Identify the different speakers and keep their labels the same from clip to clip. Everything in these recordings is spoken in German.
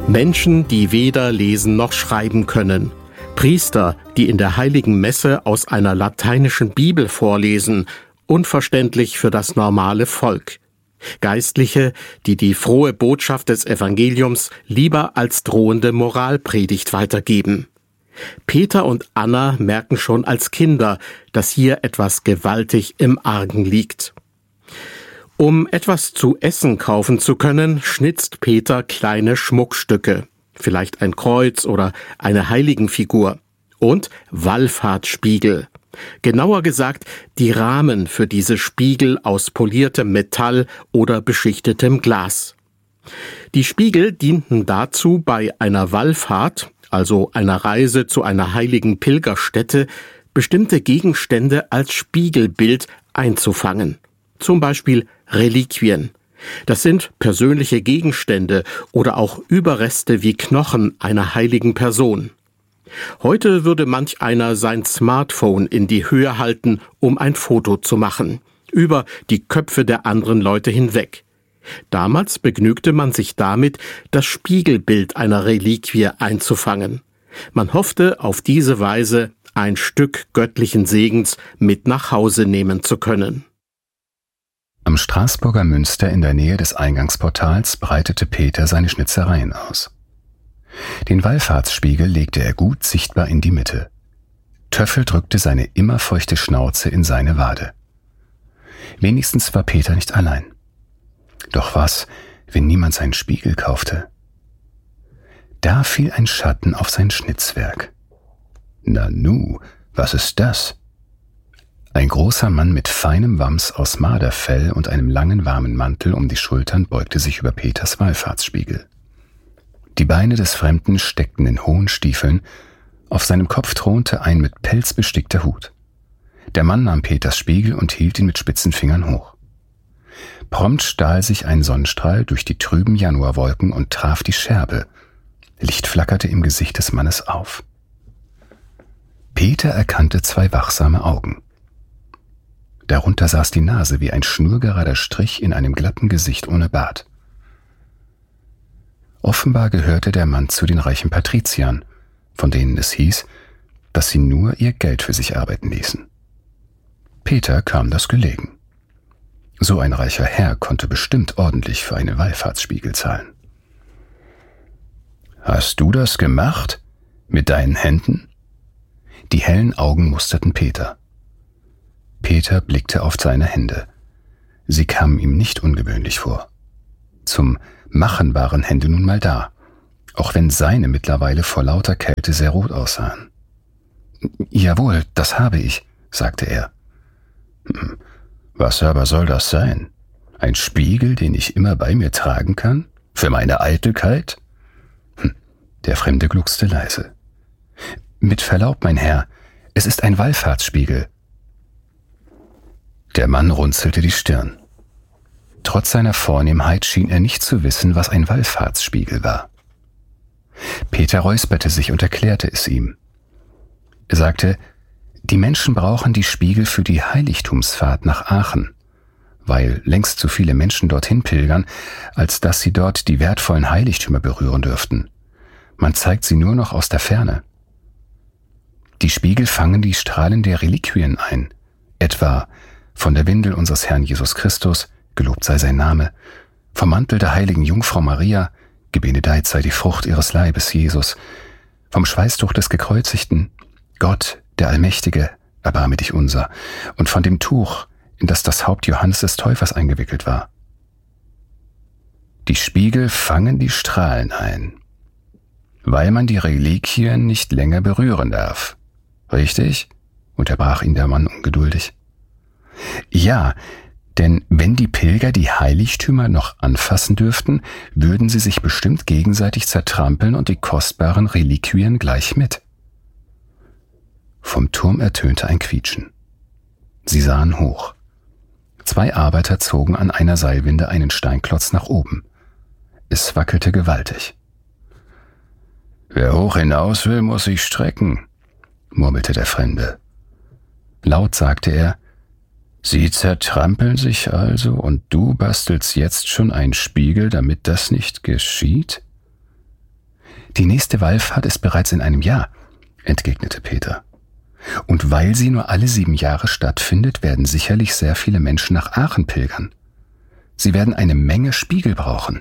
Speaker 1: Menschen, die weder lesen noch schreiben können. Priester, die in der heiligen Messe aus einer lateinischen Bibel vorlesen, unverständlich für das normale Volk. Geistliche, die die frohe Botschaft des Evangeliums lieber als drohende Moralpredigt weitergeben. Peter und Anna merken schon als Kinder, dass hier etwas gewaltig im Argen liegt. Um etwas zu essen kaufen zu können, schnitzt Peter kleine Schmuckstücke, vielleicht ein Kreuz oder eine Heiligenfigur und Wallfahrtsspiegel. Genauer gesagt, die Rahmen für diese Spiegel aus poliertem Metall oder beschichtetem Glas. Die Spiegel dienten dazu, bei einer Wallfahrt, also einer Reise zu einer heiligen Pilgerstätte, bestimmte Gegenstände als Spiegelbild einzufangen. Zum Beispiel Reliquien. Das sind persönliche Gegenstände oder auch Überreste wie Knochen einer heiligen Person. Heute würde manch einer sein Smartphone in die Höhe halten, um ein Foto zu machen, über die Köpfe der anderen Leute hinweg. Damals begnügte man sich damit, das Spiegelbild einer Reliquie einzufangen. Man hoffte, auf diese Weise ein Stück göttlichen Segens mit nach Hause nehmen zu können.
Speaker 2: Am Straßburger Münster in der Nähe des Eingangsportals breitete Peter seine Schnitzereien aus. Den Wallfahrtsspiegel legte er gut sichtbar in die Mitte. Töffel drückte seine immer feuchte Schnauze in seine Wade. Wenigstens war Peter nicht allein. Doch was, wenn niemand seinen Spiegel kaufte? Da fiel ein Schatten auf sein Schnitzwerk. Nanu, was ist das? Ein großer Mann mit feinem Wams aus Marderfell und einem langen warmen Mantel um die Schultern beugte sich über Peters Wallfahrtsspiegel. Die Beine des Fremden steckten in hohen Stiefeln, auf seinem Kopf thronte ein mit Pelz bestickter Hut. Der Mann nahm Peters Spiegel und hielt ihn mit spitzen Fingern hoch. Prompt stahl sich ein Sonnenstrahl durch die trüben Januarwolken und traf die Scherbe. Licht flackerte im Gesicht des Mannes auf. Peter erkannte zwei wachsame Augen. Darunter saß die Nase wie ein schnurgerader Strich in einem glatten Gesicht ohne Bart. Offenbar gehörte der Mann zu den reichen Patriziern, von denen es hieß, dass sie nur ihr Geld für sich arbeiten ließen. Peter kam das gelegen. So ein reicher Herr konnte bestimmt ordentlich für einen Wallfahrtsspiegel zahlen. »Hast du das gemacht? Mit deinen Händen?« Die hellen Augen musterten Peter. Peter blickte auf seine Hände. Sie kamen ihm nicht ungewöhnlich vor. Zum Machen waren Hände nun mal da, auch wenn seine mittlerweile vor lauter Kälte sehr rot aussahen. »Jawohl, das habe ich«, sagte er. »Was aber soll das sein? Ein Spiegel, den ich immer bei mir tragen kann? Für meine Eitelkeit?« Der Fremde gluckste leise. »Mit Verlaub, mein Herr, es ist ein Wallfahrtsspiegel.« Der Mann runzelte die Stirn. Trotz seiner Vornehmheit schien er nicht zu wissen, was ein Wallfahrtsspiegel war. Peter räusperte sich und erklärte es ihm. Er sagte, die Menschen brauchen die Spiegel für die Heiligtumsfahrt nach Aachen, weil längst zu viele Menschen dorthin pilgern, als dass sie dort die wertvollen Heiligtümer berühren dürften. Man zeigt sie nur noch aus der Ferne. Die Spiegel fangen die Strahlen der Reliquien ein, etwa von der Windel unseres Herrn Jesus Christus, gelobt sei sein Name, vom Mantel der heiligen Jungfrau Maria, gebenedeit sei die Frucht ihres Leibes, Jesus, vom Schweißtuch des Gekreuzigten, Gott, der Allmächtige, erbarme dich unser, und von dem Tuch, in das das Haupt Johannes des Täufers eingewickelt war. Die Spiegel fangen die Strahlen ein, weil man die Reliquien nicht länger berühren darf. Richtig? Unterbrach ihn der Mann ungeduldig. Ja, denn wenn die Pilger die Heiligtümer noch anfassen dürften, würden sie sich bestimmt gegenseitig zertrampeln und die kostbaren Reliquien gleich mit. Vom Turm ertönte ein Quietschen. Sie sahen hoch. Zwei Arbeiter zogen an einer Seilwinde einen Steinklotz nach oben. Es wackelte gewaltig. »Wer hoch hinaus will, muss sich strecken«, murmelte der Fremde. Laut sagte er, »Sie zertrampeln sich also und du bastelst jetzt schon einen Spiegel, damit das nicht geschieht?« Die nächste Wallfahrt ist bereits in einem Jahr, entgegnete Peter. Und weil sie nur alle 7 Jahre stattfindet, werden sicherlich sehr viele Menschen nach Aachen pilgern. Sie werden eine Menge Spiegel brauchen.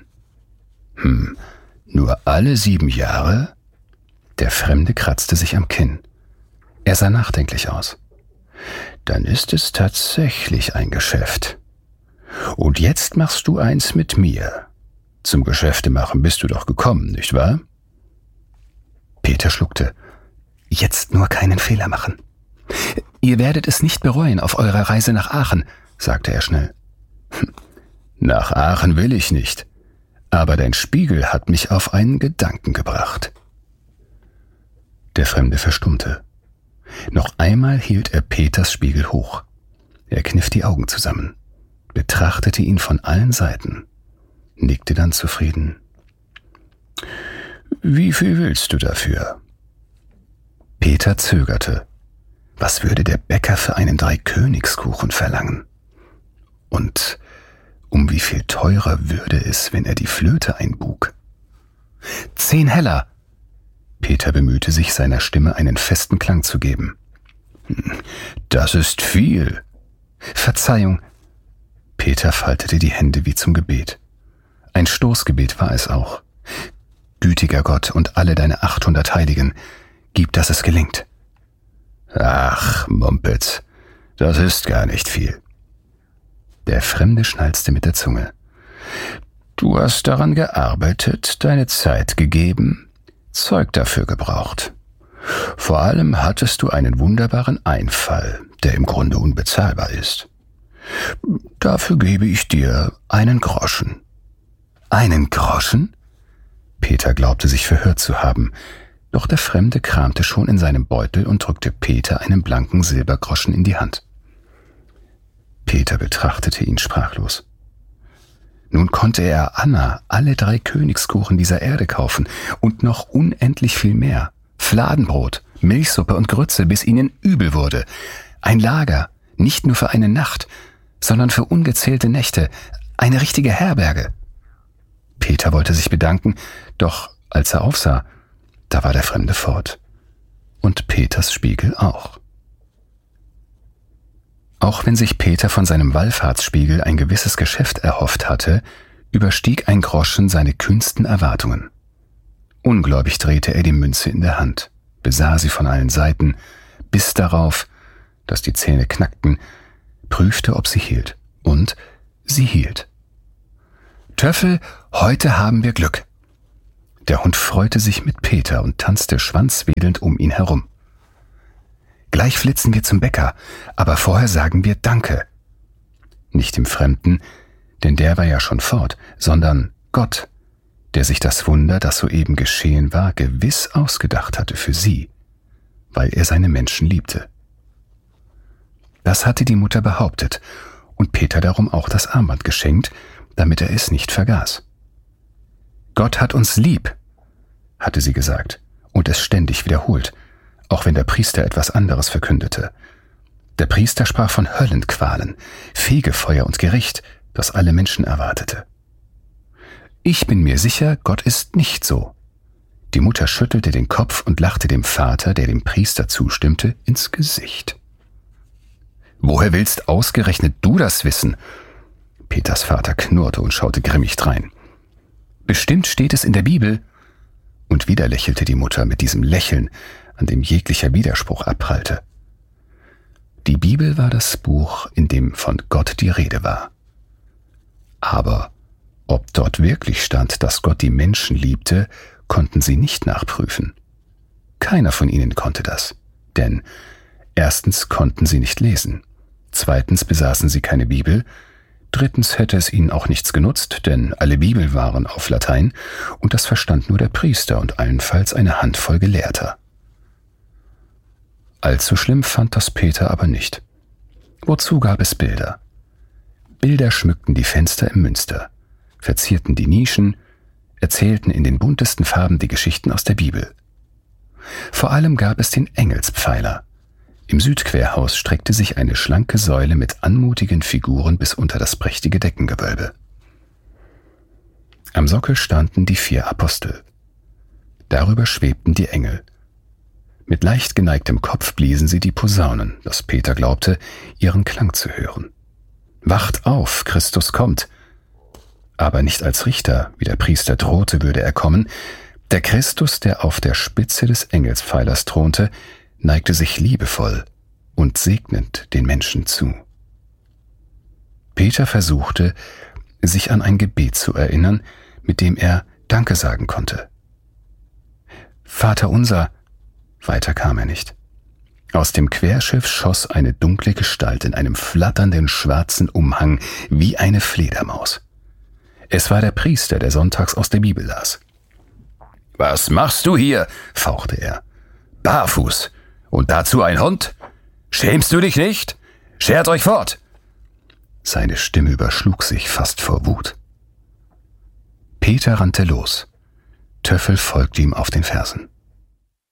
Speaker 2: Nur alle 7 Jahre? Der Fremde kratzte sich am Kinn. Er sah nachdenklich aus. Dann ist es tatsächlich ein Geschäft. Und jetzt machst du eins mit mir. Zum Geschäftemachen bist du doch gekommen, nicht wahr? Peter schluckte. Jetzt nur keinen Fehler machen. Ihr werdet es nicht bereuen auf eurer Reise nach Aachen, sagte er schnell. Nach Aachen will ich nicht, aber dein Spiegel hat mich auf einen Gedanken gebracht. Der Fremde verstummte. Noch einmal hielt er Peters Spiegel hoch. Er kniff die Augen zusammen, betrachtete ihn von allen Seiten, nickte dann zufrieden. Wie viel willst du dafür? Peter zögerte. Was würde der Bäcker für einen 3-Königskuchen verlangen? Und um wie viel teurer würde es, wenn er die Flöte einbug? 10 Heller! Peter bemühte sich, seiner Stimme einen festen Klang zu geben. Das ist viel. Verzeihung. Peter faltete die Hände wie zum Gebet. Ein Stoßgebet war es auch. Gütiger Gott und alle deine 800 Heiligen, gib, dass es gelingt. Ach, Mumpitz, das ist gar nicht viel. Der Fremde schnalzte mit der Zunge. Du hast daran gearbeitet, deine Zeit gegeben, Zeug dafür gebraucht. Vor allem hattest du einen wunderbaren Einfall, der im Grunde unbezahlbar ist. Dafür gebe ich dir einen Groschen. Einen Groschen? Peter glaubte sich verhört zu haben, doch der Fremde kramte schon in seinem Beutel und drückte Peter einen blanken Silbergroschen in die Hand. Peter betrachtete ihn sprachlos. Nun konnte er Anna alle 3 Königskuchen dieser Erde kaufen und noch unendlich viel mehr. Fladenbrot, Milchsuppe und Grütze, bis ihnen übel wurde. Ein Lager, nicht nur für eine Nacht, sondern für ungezählte Nächte, eine richtige Herberge. Peter wollte sich bedanken, doch als er aufsah, da war der Fremde fort. Und Peters Spiegel auch. Auch wenn sich Peter von seinem Wallfahrtsspiegel ein gewisses Geschäft erhofft hatte, überstieg ein Groschen seine kühnsten Erwartungen. Ungläubig drehte er die Münze in der Hand, besah sie von allen Seiten, biss darauf, dass die Zähne knackten, prüfte, ob sie hielt. Und sie hielt. Töffel, heute haben wir Glück. Der Hund freute sich mit Peter und tanzte schwanzwedelnd um ihn herum. Gleich flitzen wir zum Bäcker, aber vorher sagen wir Danke. Nicht dem Fremden, denn der war ja schon fort, sondern Gott, der sich das Wunder, das soeben geschehen war, gewiss ausgedacht hatte für sie, weil er seine Menschen liebte. Das hatte die Mutter behauptet und Peter darum auch das Armband geschenkt, damit er es nicht vergaß. Gott hat uns lieb, hatte sie gesagt und es ständig wiederholt, auch wenn der Priester etwas anderes verkündete. Der Priester sprach von Höllenqualen, Fegefeuer und Gericht, das alle Menschen erwartete. Ich bin mir sicher, Gott ist nicht so. Die Mutter schüttelte den Kopf und lachte dem Vater, der dem Priester zustimmte, ins Gesicht. Woher willst ausgerechnet du das wissen? Peters Vater knurrte und schaute grimmig drein. Bestimmt steht es in der Bibel. Und wieder lächelte die Mutter mit diesem Lächeln, an dem jeglicher Widerspruch abprallte. Die Bibel war das Buch, in dem von Gott die Rede war. Aber ob dort wirklich stand, dass Gott die Menschen liebte, konnten sie nicht nachprüfen. Keiner von ihnen konnte das, denn erstens konnten sie nicht lesen, zweitens besaßen sie keine Bibel, drittens hätte es ihnen auch nichts genutzt, denn alle Bibeln waren auf Latein und das verstand nur der Priester und allenfalls eine Handvoll Gelehrter. Allzu schlimm fand das Peter aber nicht. Wozu gab es Bilder? Bilder schmückten die Fenster im Münster, verzierten die Nischen, erzählten in den buntesten Farben die Geschichten aus der Bibel. Vor allem gab es den Engelspfeiler. Im Südquerhaus streckte sich eine schlanke Säule mit anmutigen Figuren bis unter das prächtige Deckengewölbe. Am Sockel standen die 4 Apostel. Darüber schwebten die Engel. Mit leicht geneigtem Kopf bliesen sie die Posaunen, dass Peter glaubte, ihren Klang zu hören. »Wacht auf, Christus kommt!« Aber nicht als Richter, wie der Priester drohte, würde er kommen. Der Christus, der auf der Spitze des Engelspfeilers thronte, neigte sich liebevoll und segnend den Menschen zu. Peter versuchte, sich an ein Gebet zu erinnern, mit dem er Danke sagen konnte. »Vater unser«, weiter kam er nicht. Aus dem Querschiff schoss eine dunkle Gestalt in einem flatternden schwarzen Umhang wie eine Fledermaus. Es war der Priester, der sonntags aus der Bibel las. »Was machst du hier?« fauchte er. »Barfuß. Und dazu ein Hund? Schämst du dich nicht? Schert euch fort!« Seine Stimme überschlug sich fast vor Wut. Peter rannte los. Töffel folgte ihm auf den Fersen.